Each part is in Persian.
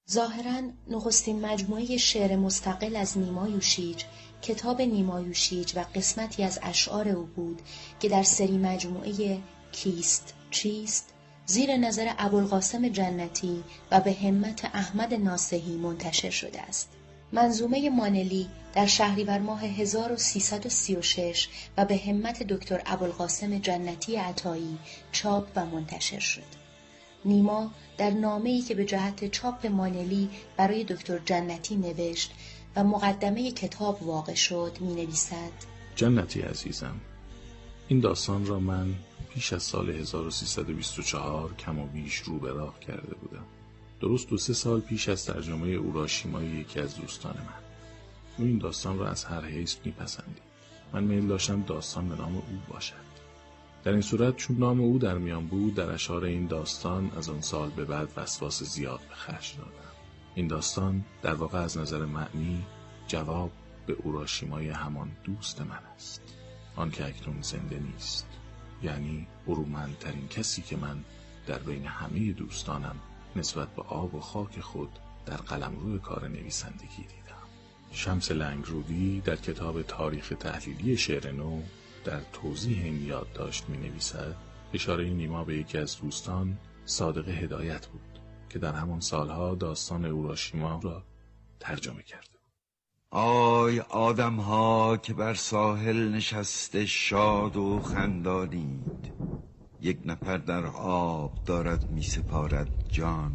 ظاهراً نخستین مجموعه شعر مستقل از نیما یوشیج، کتاب نیما یوشیج و قسمتی از اشعار او بود که در سری مجموعه کیست چیست زیر نظر ابوالقاسم جنتی و به همت احمد ناصحی منتشر شده است. منظومه مانلی در شهریور ماه 1336 و به همت دکتر ابوالقاسم جنتی عطایی چاپ و منتشر شد. نیما در نامه‌ای که به جهت چاپ مانلی برای دکتر جنتی نوشت و مقدمه کتاب واقع شد می‌نویسد: جنتی عزیزم، این داستان را من پیش از سال 1324 کم و بیش رو به راه کرده بودم. درست 2-3 سال پیش از ترجمه اوراشیمای یکی از دوستان من. او این داستان را از هر حیث میپسندید. من میل داشتم داستان به نام او باشد. در این صورت چون نام او در میان بود، در اشعار این داستان از آن سال به بعد وسواس زیاد به خرج دادم. این داستان در واقع از نظر معنی جواب به اوراشیمای همان دوست من است، آن که اکنون زنده نیست، یعنی برومندترین کسی که من در بین همه دوستانم نسبت به آب و خاک خود در قلمرو کار نویسندگی دیدم. شمس لنگرودی در کتاب تاریخ تحلیلی شعر نو در توضیح این یادداشت می نویسد: اشاره نیما به یکی از دوستان صادق هدایت بود که در همان سالها داستان اوراشیما را ترجمه کرده. آی آدم ها که بر ساحل نشسته شاد و خندانید، یک نفر در آب دارد می سپارد جان،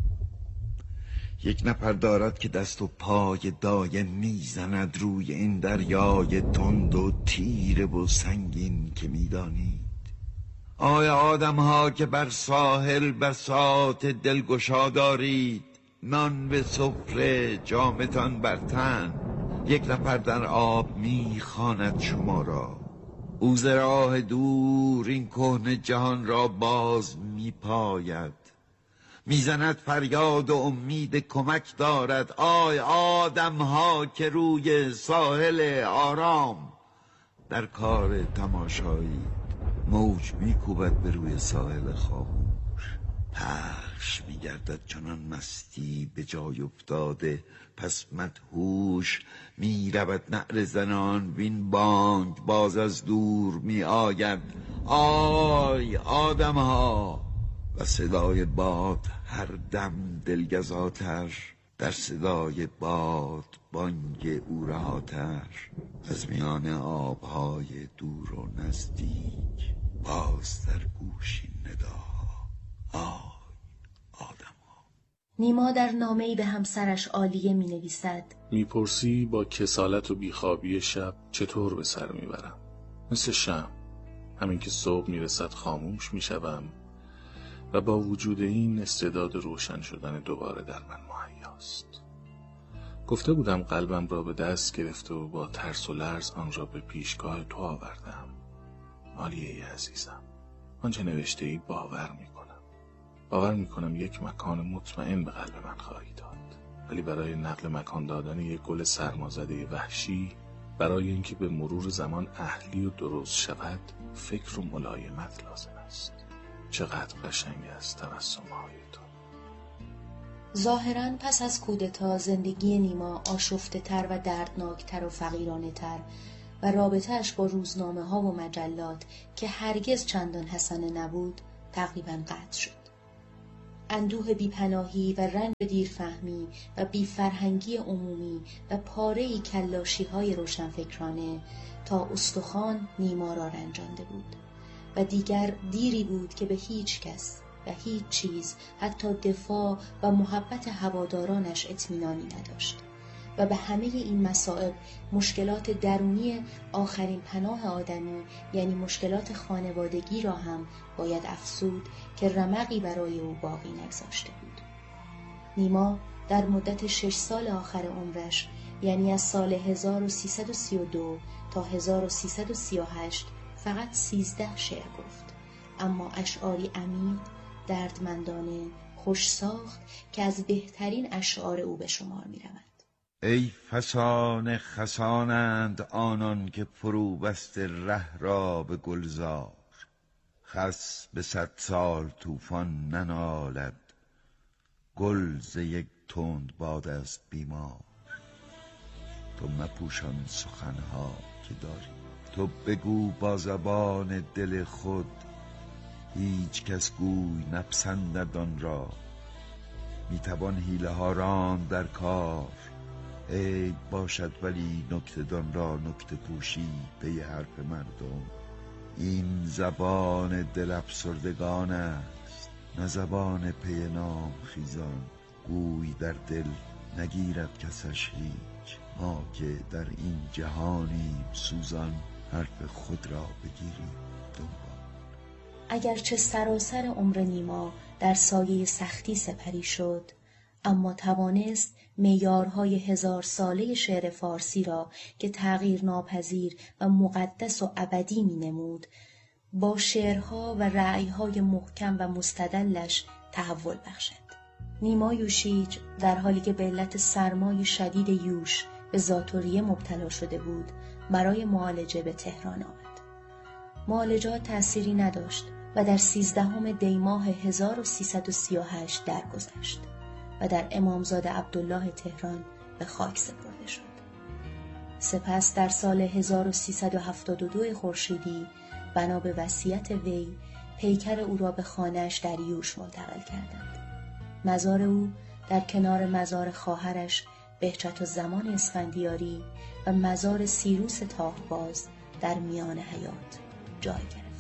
یک نفر دارد که دست و پای دایم میزند روی این دریای تند و تیره و سنگین که میدانید. آی آدم ها که بر ساحل بساط دلگشا دارید، نان به سفره جامتان بر تن، یک نفر در آب میخواند شما را. او ز راه دور این کهنه جهان را باز میپاید، میزند فریاد و امید کمک دارد. آی آدم ها که روی ساحل آرام در کار تماشایی، موج میکوبد به روی ساحل خاموش، پخش میگردد چنان مستی به جای افتاده، پس مدهوش میرود نعره زنان، وین بانگ باز از دور می آید. آی آدم ها، و صدای باد هر دم دلگزاتر، در صدای باد بانگ او رهاتر، از میان آبهای دور و نزدیک باز در گوش این نداها. آی آدم ها. نیما در نامه‌ای به همسرش عالیه می نویسد: میپرسی با کسالت و بیخوابی شب چطور به سر میبرم؟ مثل شمع، همین که صبح میرسد خاموش میشوم و با وجود این استعداد روشن شدن دوباره در من مهیاست. گفته بودم قلبم را به دست گرفته و با ترس و لرز آن را به پیشگاه تو آوردم. عالیه عزیزم، آنچه نوشته ای باور میکنم یک مکان مطمئن به قلب من خواهی داد، ولی برای نقل مکان دادن یک گل سرمازده وحشی، برای اینکه به مرور زمان اهلی و درست شود، فکر و ملایمت لازم است. چقدر قشنگ است تبسم‌های تو. ظاهراً پس از کودتا زندگی نیما آشفته تر و دردناکتر و فقیرانه تر و رابطه‌اش با روزنامه ها و مجلات که هرگز چندان حسنه نبود تقریباً قطع شد. اندوه بیپناهی و رنج دیرفهمی و بیفرهنگی عمومی و پاره‌ای کلاشی‌های روشنفکرانه تا استخوان نیما را رنجانده بود و دیگر دیری بود که به هیچ کس و هیچ چیز، حتی دفاع و محبت هوادارانش اطمینانی نداشت و به همه این مصائب مشکلات درونی آخرین پناه آدمی، یعنی مشکلات خانوادگی را هم باید افزود که رمقی برای او باقی نگذاشته بود. نیما در مدت 6 سال آخر عمرش، یعنی از سال 1332 تا 1338 فقط 13 شعر گفت، اما اشعاری عمیق، دردمندانه، خوش ساخت که از بهترین اشعار او به شمار می رود. ای فسان خسانند آنان که فرو بسته ره را به گلزار، خس به 100 سال طوفان ننالد، گل ز یک تند باد است بیمار. تو مپوشان سخنها که داری، تو بگو با زبان دل خود، هیچ کس گوی نپسندد آن را. میتوان حیله ها راند در کار، عیب باشد ولی نکته دان را نکته پوشی پی حرف مردم. این زبان دل افسردگان است، نه زبان پی نام خیزان. گوی در دل نگیرد کسش هیچ، ما که در این جهانیم سوزان، حرف خود را بگیریم دنبال. اگرچه سراسر عمر نیما در سایه سختی سپری شد، اما توانست معیارهای 1000 ساله شعر فارسی را که تغییر ناپذیر و مقدس و ابدی می نمود، با شعرها و رأیهای محکم و مستدلش تحول بخشد. نیما یوشیج در حالی که به علت سرمای شدید یوش به ذاتوریه مبتلا شده بود، برای معالجه به تهران آمد. معالجات تأثیری نداشت و در 13 دی ماه 1338 درگذشت و در امامزاده عبدالله تهران به خاک سپرده شد. سپس در سال 1372 خورشیدی بنا به وصیت وی پیکر او را به خانه‌اش در یوش منتقل کردند. مزار او در کنار مزار خواهرش بهجت‌الزمان اسفندیاری و مزار سیروس تاهباز در میان حیات جای گرفت.